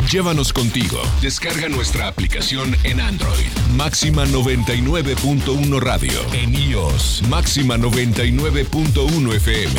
Llévanos contigo. Descarga nuestra aplicación en Android. Máxima 99.1 Radio. En iOS. Máxima 99.1 FM.